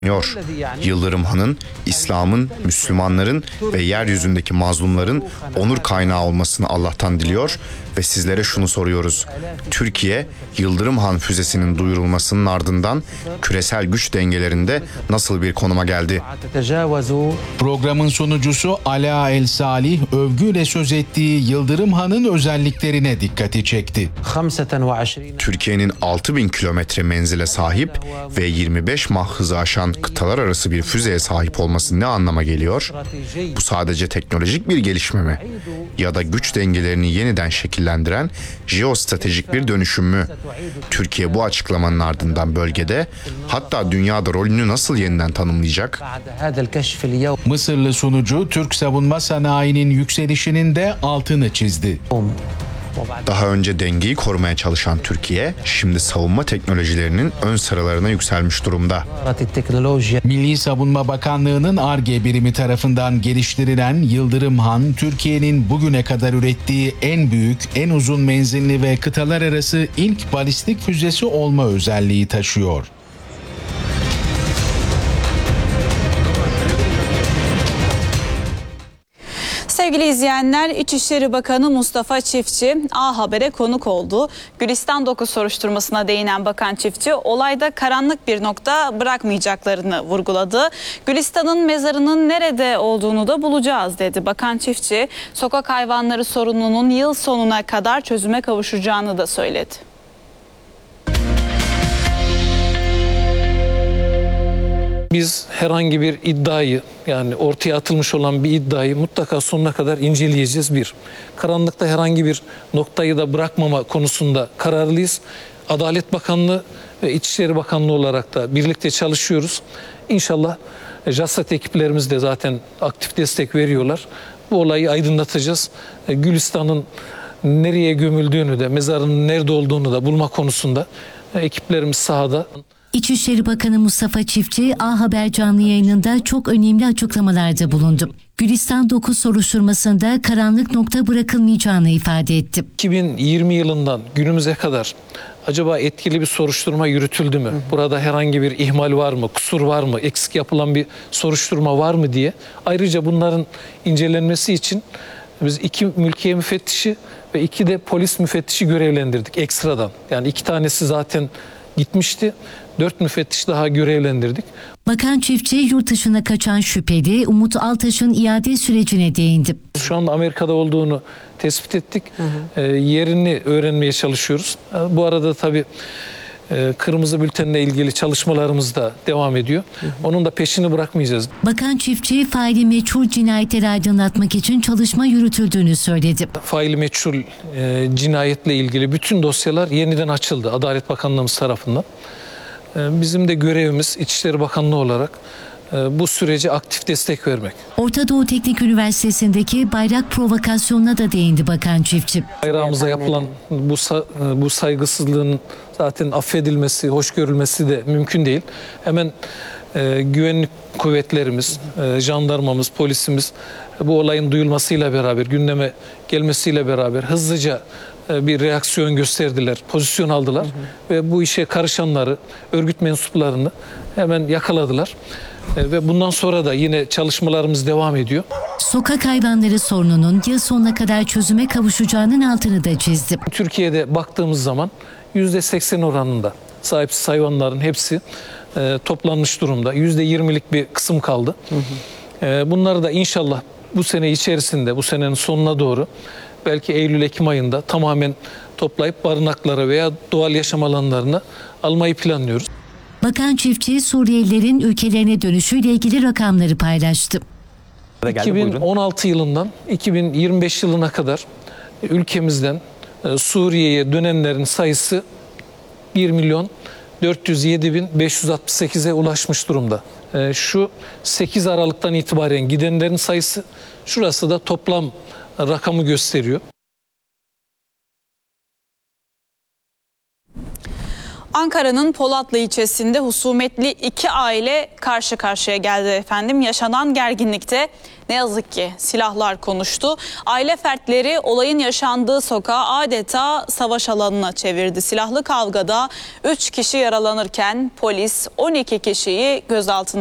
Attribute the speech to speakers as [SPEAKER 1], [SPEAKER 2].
[SPEAKER 1] Yıldırım Han'ın İslam'ın, Müslümanların ve yeryüzündeki mazlumların onur kaynağı olmasını Allah'tan diliyor ve sizlere şunu soruyoruz. Türkiye, Yıldırım Han füzesinin duyurulmasının ardından küresel güç dengelerinde nasıl bir konuma geldi?
[SPEAKER 2] Programın sunucusu Ala El Salih övgüyle söz ettiği Yıldırım Han'ın özelliklerine dikkati çekti.
[SPEAKER 1] Türkiye'nin 6000 kilometre menzile sahip ve 25 Mach hızı aşan kıtalar arası bir füzeye sahip olması ne anlama geliyor? Bu sadece teknolojik bir gelişme mi? Ya da güç dengelerini yeniden şekillendiren jeostratejik bir dönüşüm mü? Türkiye bu açıklamanın ardından bölgede, hatta dünyada rolünü nasıl yeniden tanımlayacak?
[SPEAKER 2] Mısırlı sunucu Türk savunma sanayinin yükselişinin de altını çizdi.
[SPEAKER 1] Daha önce dengeyi korumaya çalışan Türkiye, şimdi savunma teknolojilerinin ön sıralarına yükselmiş durumda.
[SPEAKER 2] Milli Savunma Bakanlığı'nın Ar-Ge birimi tarafından geliştirilen Yıldırım Han, Türkiye'nin bugüne kadar ürettiği en büyük, en uzun menzilli ve kıtalar arası ilk balistik füzesi olma özelliği taşıyor.
[SPEAKER 3] Sevgili izleyenler, İçişleri Bakanı Mustafa Çiftçi A Haber'e konuk oldu. Gülistan 9 soruşturmasına değinen Bakan Çiftçi, olayda karanlık bir nokta bırakmayacaklarını vurguladı. Gülistan'ın mezarının nerede olduğunu da bulacağız dedi. Bakan Çiftçi, sokak hayvanları sorununun yıl sonuna kadar çözüme kavuşacağını da söyledi.
[SPEAKER 4] Biz herhangi bir iddiayı, yani ortaya atılmış olan bir iddiayı mutlaka sonuna kadar inceleyeceğiz. Karanlıkta herhangi bir noktayı da bırakmama konusunda kararlıyız. Adalet Bakanlığı ve İçişleri Bakanlığı olarak da birlikte çalışıyoruz. İnşallah JASSAT ekiplerimiz de zaten aktif destek veriyorlar. Bu olayı aydınlatacağız. Gülistan'ın nereye gömüldüğünü de, mezarının nerede olduğunu da bulma konusunda ekiplerimiz sahada.
[SPEAKER 5] İçişleri Bakanı Mustafa Çiftçi A Haber canlı yayınında çok önemli açıklamalarda bulundu. Gülistan 9 soruşturmasında karanlık nokta bırakılmayacağını ifade etti.
[SPEAKER 4] 2020 yılından günümüze kadar acaba etkili bir soruşturma yürütüldü mü? Burada herhangi bir ihmal var mı, kusur var mı, eksik yapılan bir soruşturma var mı diye. Ayrıca bunların incelenmesi için biz 2 mülkiye müfettişi ve 2 de polis müfettişi görevlendirdik ekstradan. Yani 2 tanesi zaten gitmişti. 4 müfettiş daha görevlendirdik.
[SPEAKER 5] Bakan Çiftçi yurt dışına kaçan şüpheli Umut Altaş'ın iade sürecine değindi.
[SPEAKER 4] Şu anda Amerika'da olduğunu tespit ettik. Yerini öğrenmeye çalışıyoruz. Bu arada tabii kırmızı bültenle ilgili çalışmalarımız da devam ediyor. Onun da peşini bırakmayacağız.
[SPEAKER 5] Bakan Çiftçi faili meçhul cinayetleri aydınlatmak için çalışma yürütüldüğünü söyledi.
[SPEAKER 4] Faili meçhul cinayetle ilgili bütün dosyalar yeniden açıldı Adalet Bakanlığımız tarafından. Bizim de görevimiz İçişleri Bakanlığı olarak bu sürece aktif destek vermek.
[SPEAKER 5] Orta Doğu Teknik Üniversitesi'ndeki bayrak provokasyonuna da değindi Bakan Çiftçi.
[SPEAKER 4] Bayrağımıza yapılan bu saygısızlığın zaten affedilmesi, hoş görülmesi de mümkün değil. Hemen güvenlik kuvvetlerimiz, jandarmamız, polisimiz bu olayın duyulmasıyla beraber, gündeme gelmesiyle beraber hızlıca bir reaksiyon gösterdiler, pozisyon aldılar ve bu işe karışanları, örgüt mensuplarını hemen yakaladılar. Ve bundan sonra da yine çalışmalarımız devam ediyor.
[SPEAKER 5] Sokak hayvanları sorununun yıl sonuna kadar çözüme kavuşacağının altını da çizdi.
[SPEAKER 4] Türkiye'de baktığımız zaman %80 oranında sahipsiz hayvanların hepsi toplanmış durumda. %20'lik bir kısım kaldı. Bunları da inşallah bu sene içerisinde, bu senenin sonuna doğru belki Eylül-Ekim ayında tamamen toplayıp barınaklara veya doğal yaşam alanlarına almayı planlıyoruz.
[SPEAKER 5] Bakan Çiftçi Suriyelilerin ülkelerine dönüşüyle ilgili rakamları paylaştı.
[SPEAKER 4] 2016 yılından 2025 yılına kadar ülkemizden Suriye'ye dönenlerin sayısı 1.407.568'e ulaşmış durumda. Şu 8 Aralık'tan itibaren gidenlerin sayısı, şurası da toplam rakamı gösteriyor.
[SPEAKER 3] Ankara'nın Polatlı ilçesinde husumetli 2 aile karşı karşıya geldi efendim. Yaşanan gerginlikte Ne yazık ki silahlar konuştu. Aile fertleri olayın yaşandığı sokağı adeta savaş alanına çevirdi. Silahlı kavgada 3 kişi yaralanırken polis 12 kişiyi gözaltına